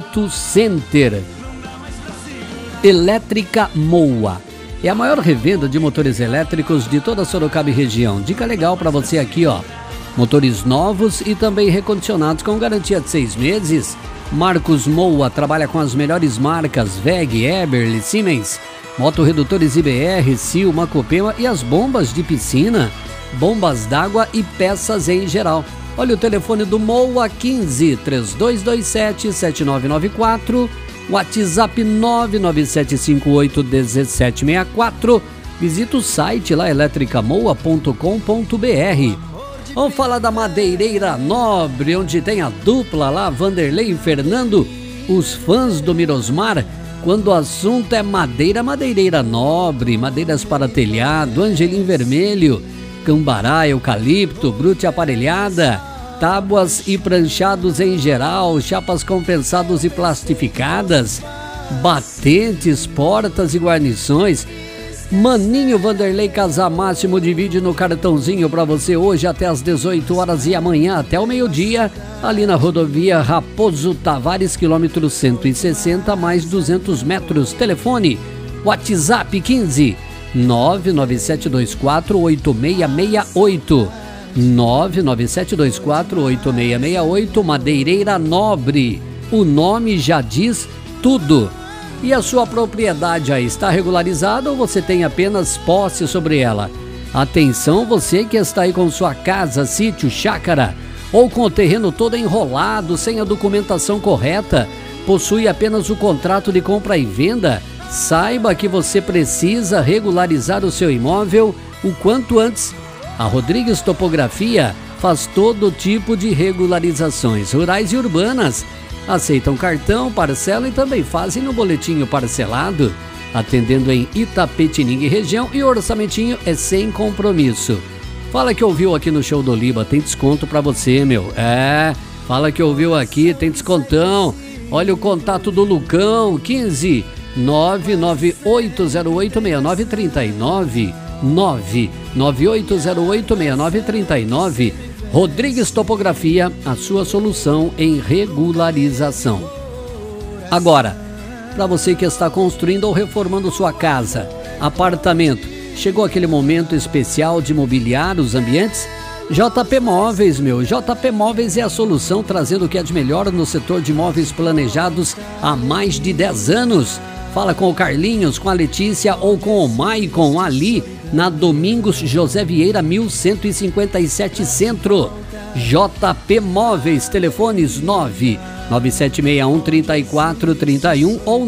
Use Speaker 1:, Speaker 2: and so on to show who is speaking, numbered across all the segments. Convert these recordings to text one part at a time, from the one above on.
Speaker 1: Auto Center. Elétrica Moa. É a maior revenda de motores elétricos de toda a Sorocaba e região. Dica legal para você aqui, ó. Motores novos e também recondicionados com garantia de 6 meses. Marcos Moa trabalha com as melhores marcas WEG, Eberle, Siemens, motorredutores IBR, Silma, Copema e as bombas de piscina, bombas d'água e peças em geral. Olha o telefone do Moa, 15 3227 7994, WhatsApp 997581764. Visita o site lá, eletricamoa.com.br. Vamos falar da Madeireira Nobre, onde tem a dupla lá, Vanderlei e Fernando, os fãs do Mirosmar. Quando o assunto é madeira, Madeireira Nobre, madeiras para telhado, angelim vermelho, cambará, eucalipto, brute aparelhada, tábuas e pranchados em geral, chapas compensadas e plastificadas, batentes, portas e guarnições. Maninho Vanderlei Casamáximo divide no cartãozinho para você hoje até às 18 horas e amanhã até o meio-dia, ali na rodovia Raposo Tavares, quilômetro 160, mais 200 metros. Telefone, WhatsApp 15 997248668. 997248668. Madeireira Nobre. O nome já diz tudo. E a sua propriedade aí está regularizada ou você tem apenas posse sobre ela? Atenção, você que está aí com sua casa, sítio, chácara ou com o terreno todo enrolado, sem a documentação correta, possui apenas o contrato de compra e venda? Saiba que você precisa regularizar o seu imóvel o quanto antes. A Rodrigues Topografia faz todo tipo de regularizações rurais e urbanas. Aceitam cartão, parcela e também fazem no boletinho parcelado, atendendo em Itapetininga e região, e o orçamentinho é sem compromisso. Fala que ouviu aqui no Show do Liba, tem desconto pra você, meu. Fala que ouviu aqui, tem descontão. Olha o contato do Lucão, 15 998086939, 998086939. Rodrigues Topografia, a sua solução em regularização. Agora, para você que está construindo ou reformando sua casa, apartamento, chegou aquele momento especial de mobiliar os ambientes? JP Móveis, meu. JP Móveis é a solução, trazendo o que é de melhor no setor de móveis planejados há mais de 10 anos. Fala com o Carlinhos, com a Letícia ou com o Maicon ali na Domingos José Vieira 1157 Centro. JP Móveis, telefones 997613431 ou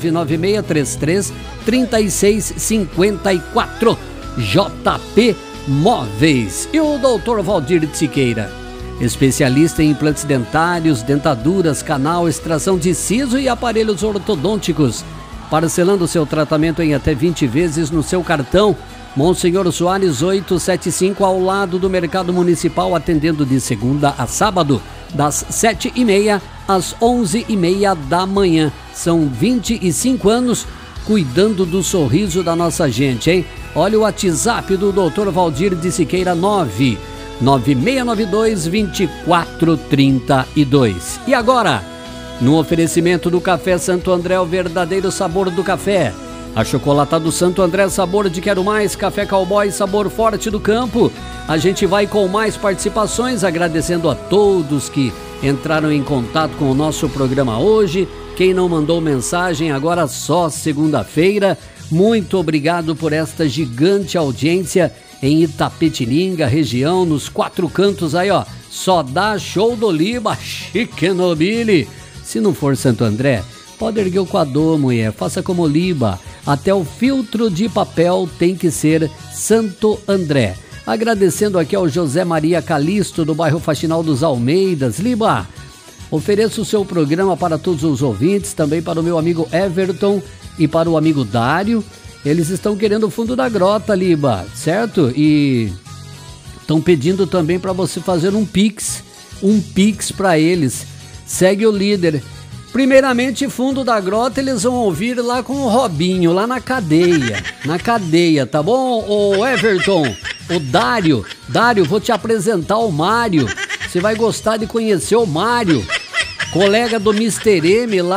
Speaker 1: 996333654. JP Móveis. E o Dr. Valdir de Siqueira, especialista em implantes dentários, dentaduras, canal, extração de siso e aparelhos ortodônticos, parcelando seu tratamento em até 20 vezes no seu cartão. Monsenhor Soares 875, ao lado do Mercado Municipal, atendendo de segunda a sábado, das 7h30 às 11h30 da manhã. São 25 anos cuidando do sorriso da nossa gente, hein? Olha o WhatsApp do Dr. Valdir de Siqueira, 99692-2432. E agora, no oferecimento do Café Santo André, o verdadeiro sabor do café. Achocolatado Santo André, sabor de quero mais, café cowboy, sabor forte do campo. A gente vai com mais participações, agradecendo a todos que entraram em contato com o nosso programa hoje. Quem não mandou mensagem, agora só segunda-feira. Muito obrigado por esta gigante audiência em Itapetininga, região, nos 4 cantos aí, ó. Só dá Show do Liba, chique nobile. Se não for Santo André, pode erguer o coador, mulher, faça como o Liba. Até o filtro de papel tem que ser Santo André. Agradecendo aqui ao José Maria Calisto, do bairro Faxinal dos Almeidas. Liba, ofereço o seu programa para todos os ouvintes, também para o meu amigo Everton e para o amigo Dário. Eles estão querendo o fundo da grota, Liba, certo? E estão pedindo também para você fazer um Pix para eles. Segue o líder. Primeiramente, fundo da grota, eles vão ouvir lá com o Robinho, lá na cadeia, tá bom, ô Everton? O Dário, vou te apresentar o Mário, você vai gostar de conhecer o Mário, colega do Mr. M lá